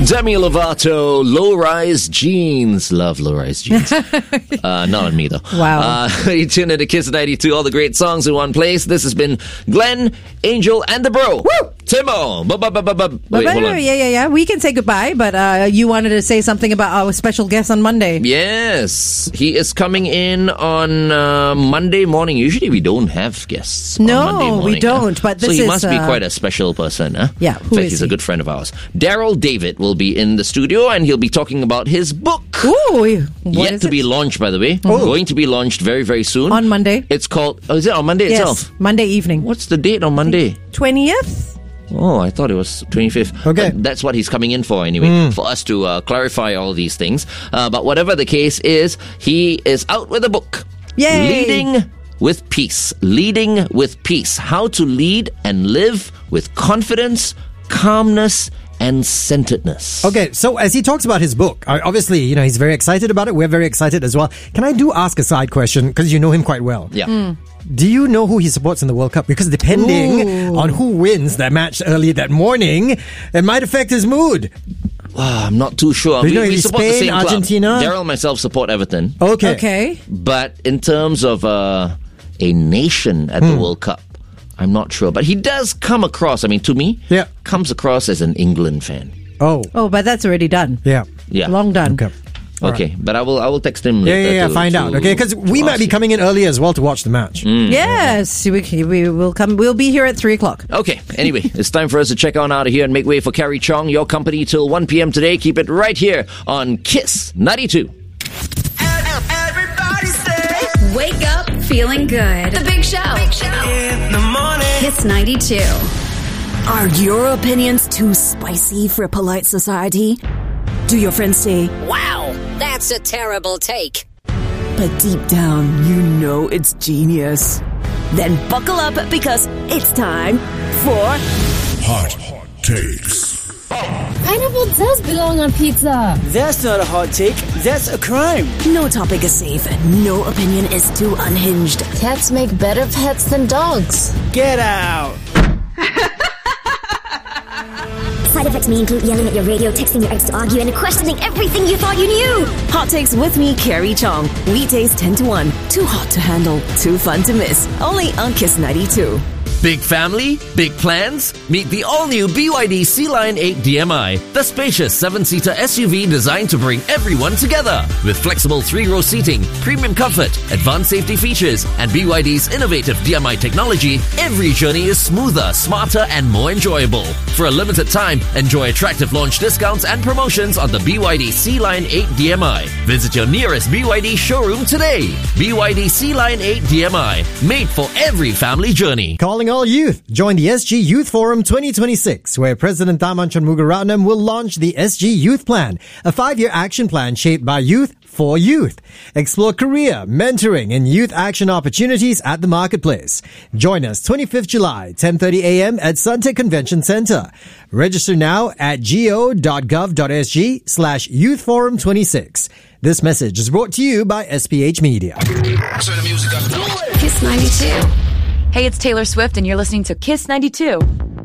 Demi Lovato, low-rise jeans. Love low-rise jeans. Not on me, though. Wow. You tune into Kiss 92, all the great songs in one place. This has been Glenn, Angel, and the Bro. Woo! Timo. Wait, hold on. Yeah. We can say goodbye, but you wanted to say something about our special guest on Monday. Yes. He is coming in on Monday morning. Usually we don't have guests on Monday morning. We don't. But this so he is, must be quite a special person, huh? Yeah. In fact, he's a good friend of ours. Daryl David will be in the studio, and he'll be talking about his book. Ooh, Yet to be launched, by the way. Going to be launched very, very soon. On Monday. It's called... Oh, is it on Monday itself? Monday evening. What's the date on Monday? 20th? Oh, I thought it was 25th. Okay. But that's what he's coming in for anyway, for us to clarify all these things. But whatever the case is, he is out with a book. Yay! Leading with Peace. Leading with Peace. How to lead and live with confidence, calmness, and centeredness. Okay, so as he talks about his book, obviously, he's very excited about it. We're very excited as well. Can I ask a side question? Because you know him quite well. Yeah. Do you know who he supports in the World Cup? Because depending on who wins that match early that morning, it might affect his mood. I'm not too sure. We support Spain, the same Argentina? club. Daryl and myself support Everton. Okay. But in terms of a nation at the World Cup, I'm not sure. But he does come across, to me, comes across as an England fan. Oh, but that's already done. Yeah. Long done. Okay, but I will text him later. Yeah, find out. Okay, because we might be coming in early as well to watch the match. Yes, we will come. We'll be here at 3:00. Okay, anyway, it's time for us to check on out of here and make way for Carrie Chong, your company till 1 p.m. today. Keep it right here on Kiss 92. Everybody say, wake up feeling good. The Big Show. In the morning. Kiss 92. Are your opinions too spicy for polite society? Do your friends say, wow, that's a terrible take? But deep down, you know it's genius. Then buckle up because it's time for Hot Takes. Pineapple does belong on pizza. That's not a hot take. That's a crime. No topic is safe and no opinion is too unhinged. Cats make better pets than dogs. Get out. Side effects may include yelling at your radio, texting your ex to argue, and questioning everything you thought you knew. Hot Takes with me, Carrie Chong. Weekdays 10 to 1. Too hot to handle, too fun to miss. Only on Kiss 92. Big family? Big plans? Meet the all-new BYD Sea-Line 8 DMI, the spacious 7-seater SUV designed to bring everyone together. With flexible 3-row seating, premium comfort, advanced safety features, and BYD's innovative DMI technology, every journey is smoother, smarter, and more enjoyable. For a limited time, enjoy attractive launch discounts and promotions on the BYD Sea-Line 8 DMI. Visit your nearest BYD showroom today. BYD Sea-Line 8 DMI, made for every family journey. Calling all youth. Join the SG Youth Forum 2026, where President Tharman Shanmugaratnam will launch the SG Youth Plan, a 5-year action plan shaped by youth for youth. Explore career, mentoring, and youth action opportunities at the marketplace. Join us 25th July, 10:30 a.m. at Suntec Convention Center. Register now at go.gov.sg/youthforum26. This message is brought to you by SPH Media. Turn the music up. Kiss 92. Hey, it's Taylor Swift, and you're listening to Kiss 92.